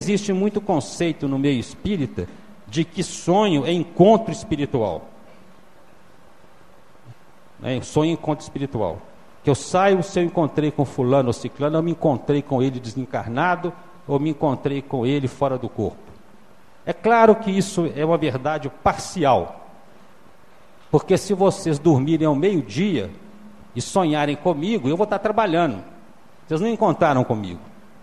existe muito conceito no meio espírita de que sonho é encontro espiritual. Sonho é encontro espiritual. Que eu saio, se eu encontrei com fulano ou ciclano, eu me encontrei com ele desencarnado, ou me encontrei com ele fora do corpo. É claro que isso é uma verdade parcial. Porque se vocês dormirem ao meio-dia e sonharem comigo, eu vou estar trabalhando. Vocês não encontraram comigo.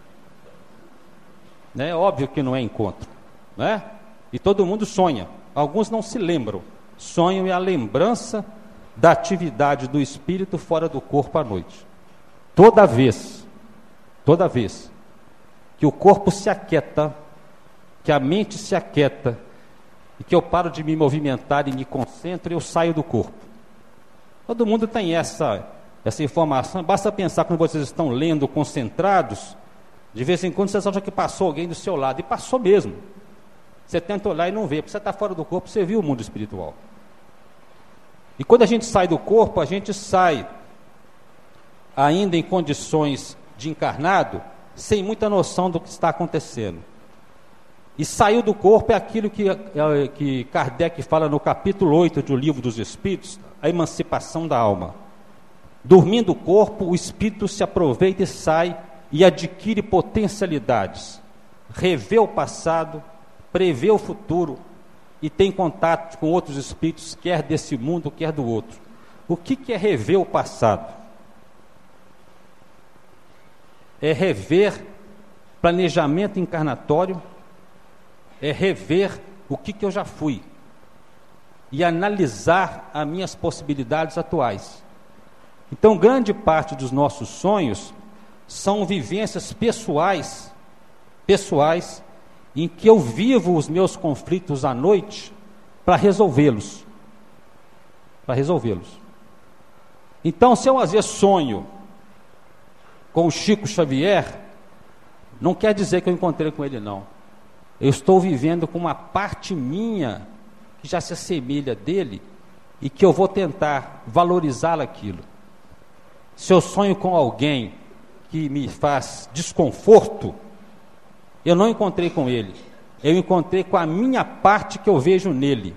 É óbvio que não é encontro, né? E todo mundo sonha. Alguns não se lembram. Sonho é a lembrança da atividade do espírito fora do corpo à noite. Toda vez que o corpo se aquieta, que a mente se aquieta, e que eu paro de me movimentar e me concentro, eu saio do corpo. Todo mundo tem essa informação. Basta pensar quando vocês estão lendo concentrados, de vez em quando vocês acham que passou alguém do seu lado, e passou mesmo. Você tenta olhar e não vê, porque você está fora do corpo, você viu o mundo espiritual. E quando a gente sai do corpo, a gente sai ainda em condições de encarnado, sem muita noção do que está acontecendo. E saiu do corpo é aquilo que Kardec fala no capítulo 8 do Livro dos Espíritos, a emancipação da alma. Dormindo o corpo, o espírito se aproveita e sai e adquire potencialidades, revê o passado, prevê o futuro e tem contato com outros espíritos, quer desse mundo, quer do outro. O que é rever o passado? É rever planejamento encarnatório, é rever o que eu já fui e analisar as minhas possibilidades atuais. Então, grande parte dos nossos sonhos são vivências pessoais em que eu vivo os meus conflitos à noite para resolvê-los. Então, se eu às vezes sonho com o Chico Xavier, não quer dizer que eu encontrei com ele, não. Eu estou vivendo com uma parte minha que já se assemelha dele e que eu vou tentar valorizar aquilo. Se eu sonho com alguém que me faz desconforto, eu não encontrei com ele, eu encontrei com a minha parte que eu vejo nele.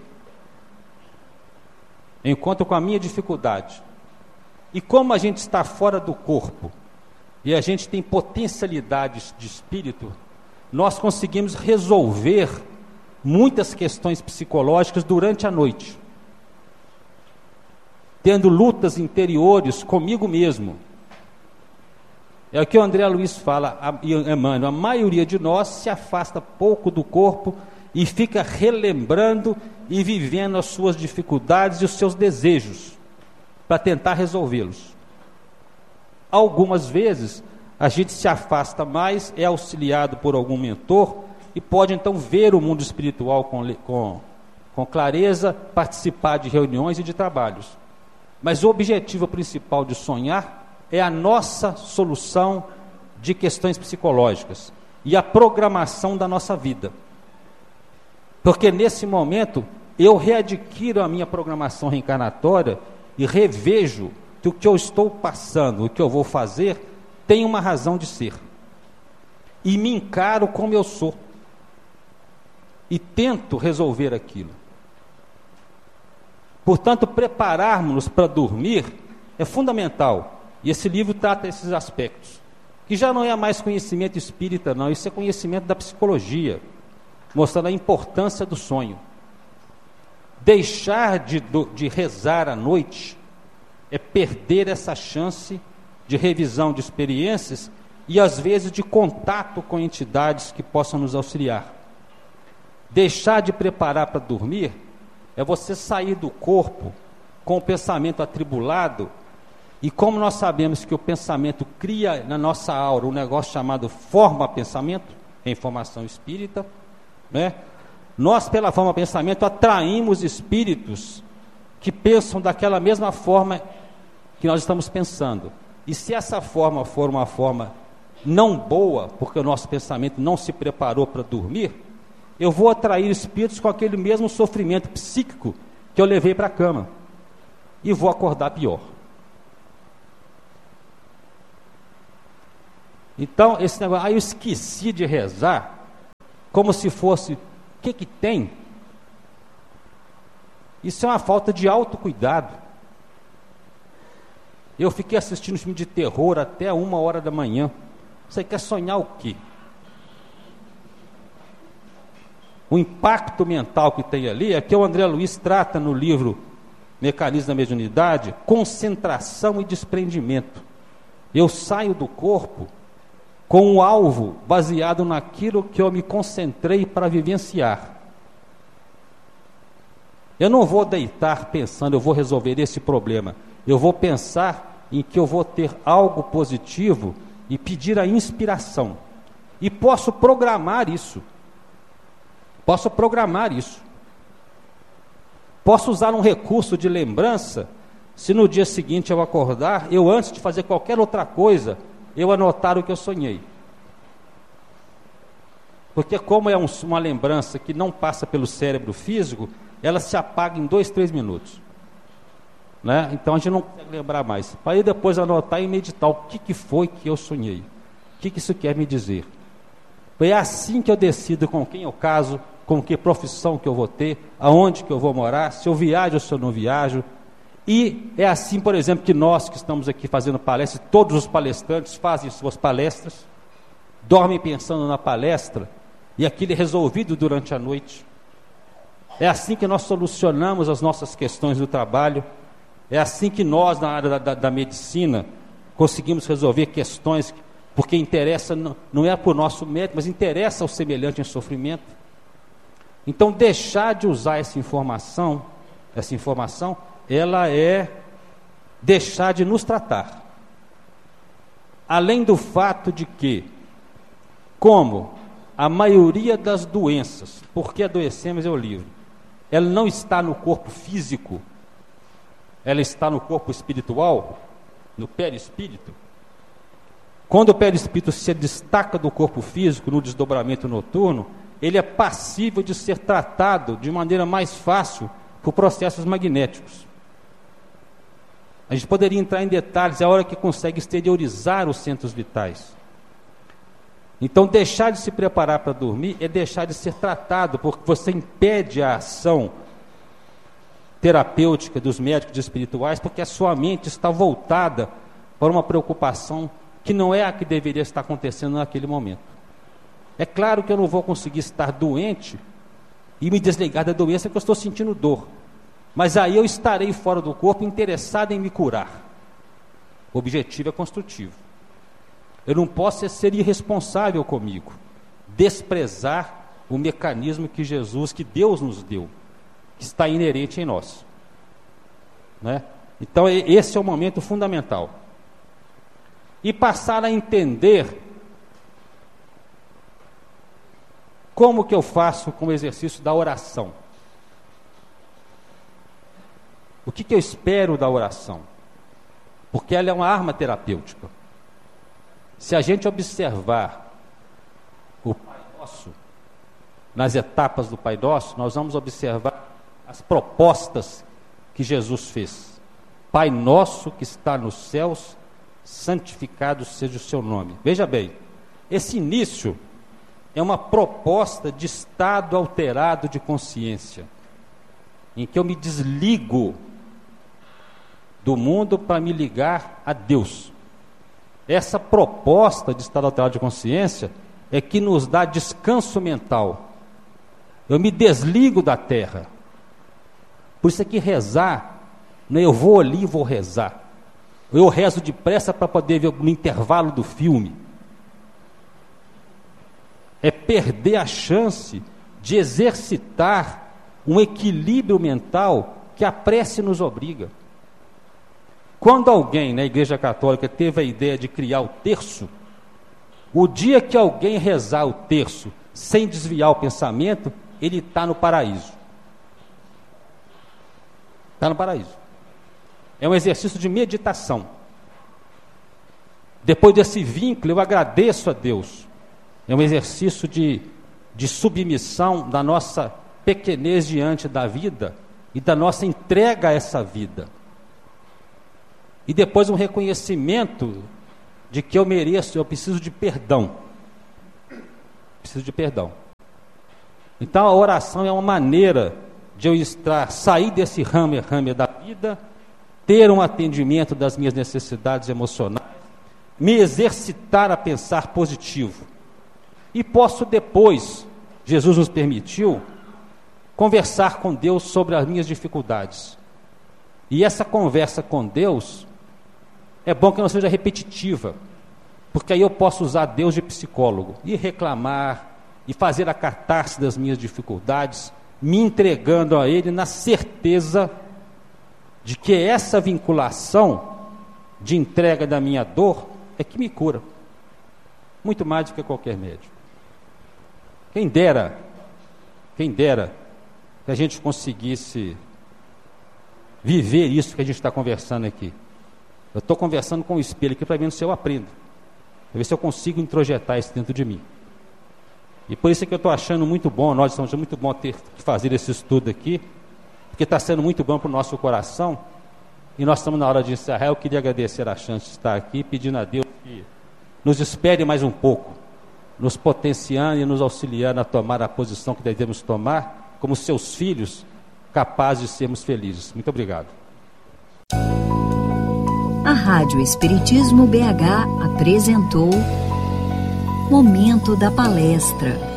Eu encontro com a minha dificuldade. E como a gente está fora do corpo e a gente tem potencialidades de espírito, nós conseguimos resolver muitas questões psicológicas durante a noite, tendo lutas interiores comigo mesmo. É o que o André Luiz fala, Emmanuel, a maioria de nós se afasta pouco do corpo e fica relembrando e vivendo as suas dificuldades e os seus desejos para tentar resolvê-los. Algumas vezes a gente se afasta mais, é auxiliado por algum mentor e pode então ver o mundo espiritual com clareza, participar de reuniões e de trabalhos. Mas o objetivo principal de sonhar é a nossa solução de questões psicológicas e a programação da nossa vida. Porque nesse momento eu readquiro a minha programação reencarnatória e revejo que o que eu estou passando, o que eu vou fazer, tem uma razão de ser. E me encaro como eu sou. E tento resolver aquilo. Portanto, prepararmos-nos para dormir é fundamental. E esse livro trata esses aspectos. Que já não é mais conhecimento espírita, não. Isso é conhecimento da psicologia, mostrando a importância do sonho. Deixar de rezar à noite é perder essa chance de revisão de experiências e às vezes de contato com entidades que possam nos auxiliar. Deixar de preparar para dormir é você sair do corpo com o pensamento atribulado, e como nós sabemos que o pensamento cria na nossa aura um negócio chamado forma-pensamento, é informação espírita, né? Nós, pela forma-pensamento, atraímos espíritos que pensam daquela mesma forma que nós estamos pensando. E se essa forma for uma forma não boa, porque o nosso pensamento não se preparou para dormir, eu vou atrair espíritos com aquele mesmo sofrimento psíquico que eu levei para a cama. E vou acordar pior. Então, esse negócio, eu esqueci de rezar. como se fosse, o que tem? Isso é uma falta de autocuidado. Eu fiquei assistindo filme de terror até 1h da manhã. Você quer sonhar o quê? O impacto mental que tem ali é que o André Luiz trata no livro Mecanismo da Mediunidade, concentração e desprendimento. Eu saio do corpo com um alvo baseado naquilo que eu me concentrei para vivenciar. Eu não vou deitar pensando, eu vou resolver esse problema. Eu vou pensar em que eu vou ter algo positivo e pedir a inspiração. E posso programar isso. Posso usar um recurso de lembrança, se no dia seguinte eu acordar, eu antes de fazer qualquer outra coisa, eu anotar o que eu sonhei. Porque como é uma lembrança que não passa pelo cérebro físico, ela se apaga em 2, 3 minutos. Né? Então a gente não consegue lembrar mais. Para ir depois anotar e meditar o que foi que eu sonhei. O que isso quer me dizer. É assim que eu decido com quem eu caso, com que profissão que eu vou ter, aonde que eu vou morar, se eu viajo ou se eu não viajo. E é assim, por exemplo, que nós que estamos aqui fazendo palestras, todos os palestrantes fazem suas palestras, dormem pensando na palestra, e aquilo é resolvido durante a noite. É assim que nós solucionamos as nossas questões do trabalho. É assim que nós, na área da medicina, conseguimos resolver questões, porque interessa, não é por nosso mérito, mas interessa ao semelhante em sofrimento. Então, deixar de usar essa informação, ela é deixar de nos tratar. Além do fato de que, como a maioria das doenças, porque adoecemos é o livro, ela não está no corpo físico, ela está no corpo espiritual, no perispírito. Quando o perispírito se destaca do corpo físico no desdobramento noturno, ele é passível de ser tratado de maneira mais fácil por processos magnéticos. A gente poderia entrar em detalhes, é a hora que consegue exteriorizar os centros vitais. Então, deixar de se preparar para dormir é deixar de ser tratado, porque você impede a ação terapêutica dos médicos espirituais, porque a sua mente está voltada para uma preocupação que não é a que deveria estar acontecendo naquele momento. É claro que eu não vou conseguir estar doente e me desligar da doença porque eu estou sentindo dor. Mas aí eu estarei fora do corpo interessado em me curar. O objetivo é construtivo. Eu não posso ser irresponsável comigo, desprezar o mecanismo que Deus nos deu, que está inerente em nós. Né? Então esse é o momento fundamental. E passar a entender como que eu faço com o exercício da oração. O que eu espero da oração? Porque ela é uma arma terapêutica. Se a gente observar o Pai Nosso, nas etapas do Pai Nosso, nós vamos observar as propostas que Jesus fez. Pai nosso que está nos céus, santificado seja o seu nome. Veja bem, esse início é uma proposta de estado alterado de consciência, em que eu me desligo do mundo para me ligar a Deus. Essa proposta de estado alterado de consciência é que nos dá descanso mental. Eu me desligo da terra. Por isso é que rezar, não é eu vou ali e vou rezar. Eu rezo depressa para poder ver no intervalo do filme. É perder a chance de exercitar um equilíbrio mental que a prece nos obriga. Quando alguém na Igreja Católica teve a ideia de criar o terço, o dia que alguém rezar o terço sem desviar o pensamento, ele está no paraíso. Está no paraíso. É um exercício de meditação. Depois desse vínculo, eu agradeço a Deus. É um exercício de submissão da nossa pequenez diante da vida e da nossa entrega a essa vida. E depois um reconhecimento de que eu mereço, eu preciso de perdão. Preciso de perdão. Então a oração é uma maneira de eu sair desse rame da vida, ter um atendimento das minhas necessidades emocionais, me exercitar a pensar positivo. E posso depois, Jesus nos permitiu, conversar com Deus sobre as minhas dificuldades. E essa conversa com Deus, é bom que não seja repetitiva, porque aí eu posso usar Deus de psicólogo, e reclamar, e fazer a catarse das minhas dificuldades, me entregando a Ele na certeza de que essa vinculação de entrega da minha dor é que me cura, muito mais do que qualquer médico. Quem dera que a gente conseguisse viver isso que a gente está conversando aqui. Eu estou conversando com o espelho aqui para ver se eu aprendo, para ver se eu consigo introjetar isso dentro de mim. E por isso é que eu estou achando muito bom, nós estamos achando muito bom ter que fazer esse estudo aqui, porque está sendo muito bom para o nosso coração, e nós estamos na hora de encerrar. Eu queria agradecer a chance de estar aqui, pedindo a Deus que nos espere mais um pouco, nos potenciando e nos auxiliando a tomar a posição que devemos tomar, como seus filhos, capazes de sermos felizes. Muito obrigado. A Rádio Espiritismo BH apresentou Momento da Palestra.